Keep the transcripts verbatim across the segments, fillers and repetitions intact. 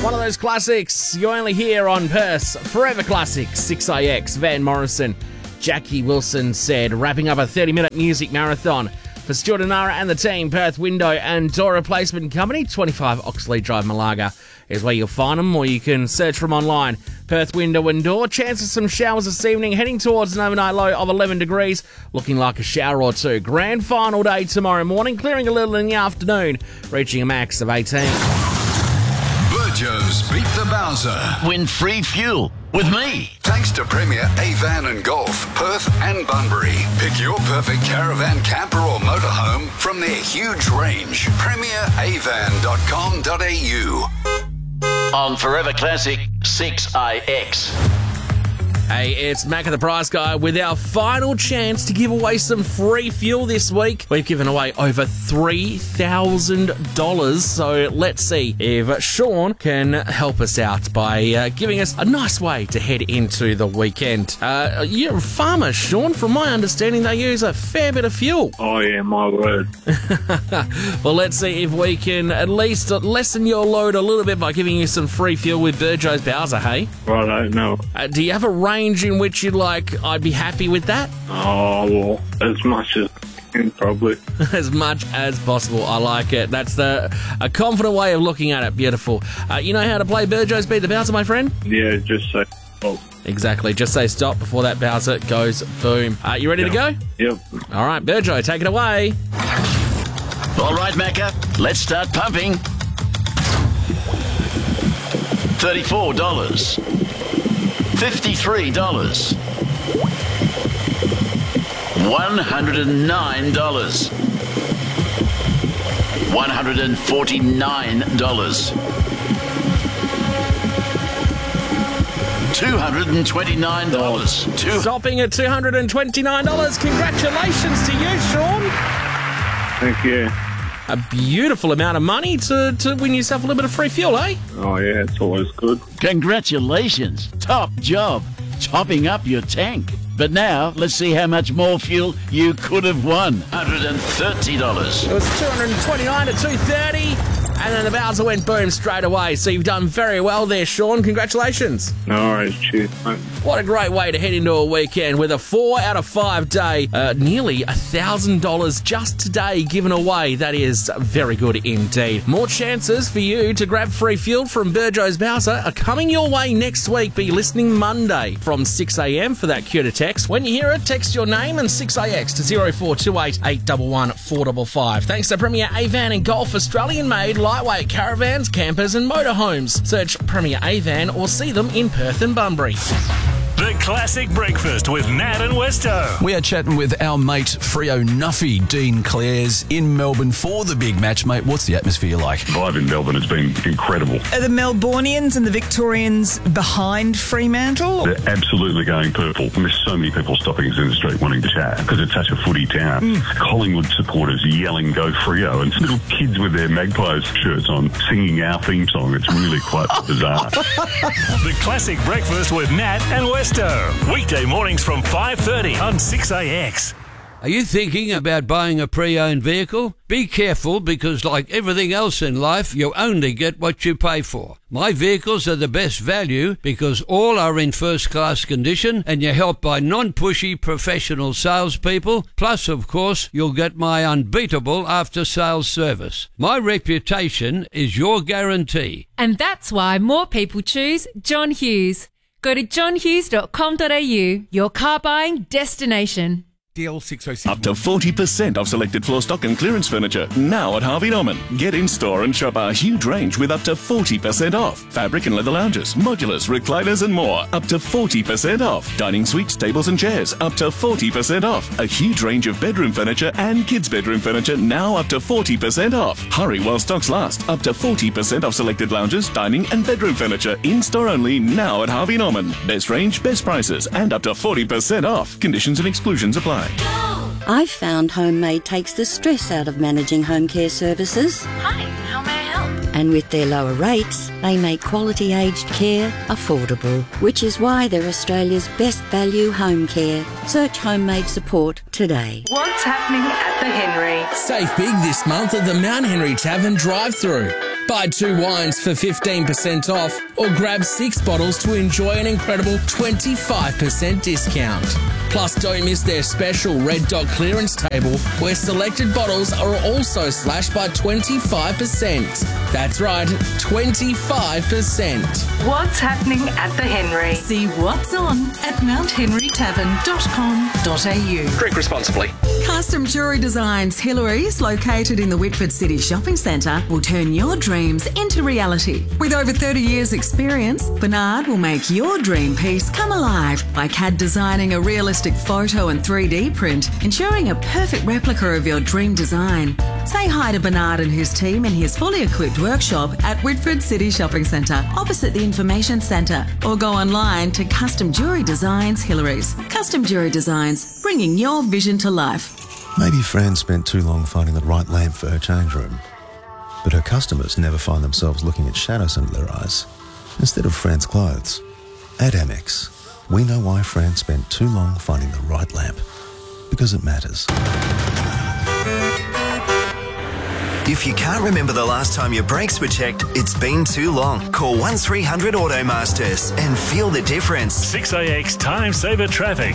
One of those classics you only hear on Perth's Forever Classics, six A X. Van Morrison, Jackie Wilson said, wrapping up a thirty-minute music marathon for Stuart and Nara and the team. Perth Window and Door Replacement Company, twenty-five Oxley Drive, Malaga is where you'll find them, or you can search for them online. Perth Window and Door. Chance of some showers this evening, heading towards an overnight low of eleven degrees, looking like a shower or two. Grand final day tomorrow morning, clearing a little in the afternoon, reaching a max of eighteen. Burjo's Beat the Bowser. Win free fuel with me. Thanks to Premier Avan and Golf, Perth and Bunbury. Pick your perfect caravan, camper or motorhome from their huge range. premier avan dot com dot a u. On Forever Classic six A X. Hey, it's Mac of the Price Guy with our final chance to give away some free fuel this week. We've given away over three thousand dollars, so let's see if Sean can help us out by uh, giving us a nice way to head into the weekend. Uh, you're a farmer, Sean. From my understanding, they use a fair bit of fuel. Oh, yeah, my word. Well, let's see if we can at least lessen your load a little bit by giving you some free fuel with Burjo's Bowser, hey? Righto, no. Uh, do you have a range in which you'd like, I'd be happy with that? Oh, well, as much as I can, probably. As much as possible. I like it. That's the a confident way of looking at it. Beautiful. Uh, you know how to play Burjo's Beat the Bowser, my friend? Yeah, just say oh. Exactly. Just say stop before that Bowser goes boom. Uh, you ready Yep. to go? Yep. All right, Burjo, take it away. All right, Macca, let's start pumping. thirty-four dollars. fifty-three dollars. one hundred nine dollars. one hundred forty-nine dollars. two hundred twenty-nine dollars. Two- Stopping at two hundred twenty-nine dollars. Congratulations to you, Sean. Thank you. A beautiful amount of money to, to win yourself a little bit of free fuel, eh? Oh, yeah, it's always good. Congratulations. Top job. Topping up your tank. But now, let's see how much more fuel you could have won. one hundred thirty dollars. It was two hundred twenty-nine to two hundred thirty, and then the Bowser went boom straight away. So you've done very well there, Sean. Congratulations. No worries, cheers, mate. What a great way to head into a weekend with a four out of five day, uh, nearly one thousand dollars just today given away. That is very good indeed. More chances for you to grab free fuel from Burjo's Bowser are coming your way next week. Be listening Monday from six a m for that cue to text. When you hear it, text your name and six A X to zero four two eight, eight one one, four five five. Thanks to Premier Avan and Golf, Australian-made lightweight caravans, campers and motorhomes. Search Premier Avan or see them in Perth and Bunbury. The Classic Breakfast with Nat and Westo. We are chatting with our mate Freo Nuffy, Dean Clares, in Melbourne for the big match. Mate, what's the atmosphere like? Vibe in Melbourne has been incredible. Are the Melbournians and the Victorians behind Fremantle? They're absolutely going purple. And there's so many people stopping us in the street wanting to chat because it's such a footy town. Mm. Collingwood supporters yelling "Go Freo" and little kids with their Magpies shirts on singing our theme song. It's really quite bizarre. The Classic Breakfast with Nat and Westo. Weekday mornings from five thirty on six A X. Are you thinking about buying a pre-owned vehicle? Be careful because like everything else in life, you only get what you pay for. My vehicles are the best value because all are in first-class condition and you're helped by non-pushy professional salespeople. Plus, of course, you'll get my unbeatable after-sales service. My reputation is your guarantee. And that's why more people choose John Hughes. Go to john hughes dot com dot a u, your car buying destination. D L six oh six. Up to forty percent off selected floor stock and clearance furniture now at Harvey Norman. Get in store and shop our huge range with up to forty percent off. Fabric and leather lounges, modulars, recliners and more. Up to forty percent off. Dining suites, tables and chairs. Up to forty percent off. A huge range of bedroom furniture and kids' bedroom furniture now up to forty percent off. Hurry while stocks last. Up to forty percent off selected lounges, dining and bedroom furniture. In store only now at Harvey Norman. Best range, best prices and up to forty percent off. Conditions and exclusions apply. I've found Homemade takes the stress out of managing home care services. Hi, how may I help? And with their lower rates, they make quality aged care affordable, which is why they're Australia's best value home care. Search Homemade support today. What's happening at the Henry? Save big this month at the Mount Henry Tavern drive-thru. Buy two wines for fifteen percent off or grab six bottles to enjoy an incredible twenty-five percent discount. Plus, don't miss their special Red Dot clearance table where selected bottles are also slashed by twenty-five percent. That's right, twenty-five percent. What's happening at the Henry? See what's on at mount henry tavern dot com dot a u. Drink responsibly. Custom Jewellery Designs Hillary's, located in the Whitford City Shopping Centre, will turn your dreams into reality. With over thirty years experience, Bernard will make your dream piece come alive by C A D designing a realistic photo and three D print, ensuring a perfect replica of your dream design. Say hi to Bernard and his team in his fully equipped workshop at Whitford City Shopping Centre, opposite the Information Centre, or go online to Custom Jewellery Designs Hillary's. Custom Jewellery Designs, bringing your vision to life. Maybe Fran spent too long finding the right lamp for her change room, but her customers never find themselves looking at shadows under their eyes instead of Fran's clothes. At Amex, we know why Fran spent too long finding the right lamp, because it matters. If you can't remember the last time your brakes were checked, it's been too long. Call one three hundred Automasters and feel the difference. six A X Time Saver Traffic.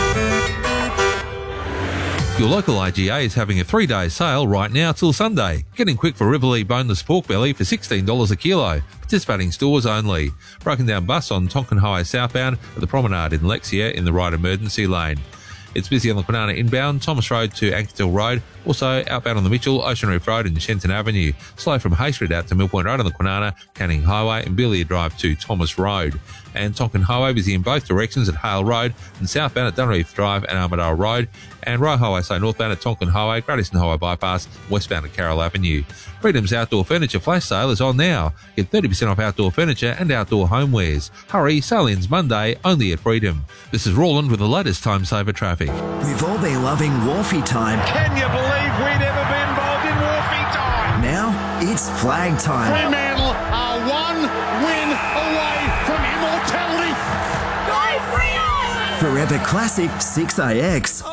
Your local I G A is having a three-day sale right now till Sunday. Get in quick for Rivoli boneless pork belly for sixteen dollars a kilo. Participating stores only. Broken down bus on Tonkin Highway southbound at the Promenade in Lexia in the right emergency lane. It's busy on the Kwinana inbound, Thomas Road to Ankertil Road. Also outbound on the Mitchell, Ocean Reef Road and Shenton Avenue. Slow from Hay Street out to Mill Point Road on the Kwinana, Canning Highway and Billiard Drive to Thomas Road. And Tonkin Highway busy in both directions at Hale Road and southbound at Dunreef Drive and Armadale Road. And Roe Highway, so northbound at Tonkin Highway, Great Eastern Highway Bypass, westbound at Carroll Avenue. Freedom's Outdoor Furniture Flash Sale is on now. Get thirty percent off outdoor furniture and outdoor homewares. Hurry, sale ends Monday, only at Freedom. This is Roland with the latest Time Saver traffic. We've all been loving Wharfie time. Can you believe we'd ever be involved in Wharfie time? Now it's flag time. Fremantle are one win away from immortality. Go Freo! Forever Classic six A X.